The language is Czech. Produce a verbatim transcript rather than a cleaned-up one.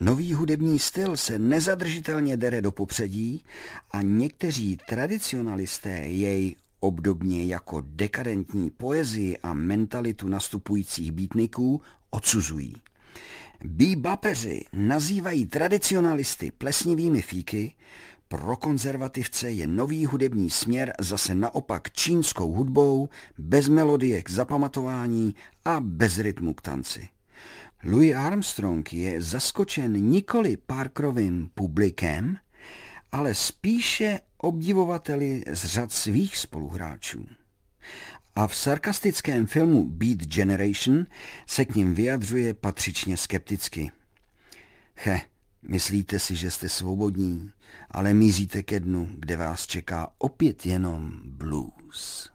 Nový hudební styl se nezadržitelně dere do popředí a někteří tradicionalisté jej obdobně jako dekadentní poezii a mentalitu nastupujících beatniků odsuzují. Bebopeři nazývají tradicionalisty plesnivými fíky, pro konzervativce je nový hudební směr zase naopak čínskou hudbou, bez melodie k zapamatování a bez rytmu k tanci. Louis Armstrong je zaskočen nikoli Parkerovým publikem, ale spíše obdivovateli z řad svých spoluhráčů. A v sarkastickém filmu Beat Generation se k nim vyjadřuje patřičně skepticky. Che, myslíte si, že jste svobodní, ale míříte ke dnu, kde vás čeká opět jenom blues.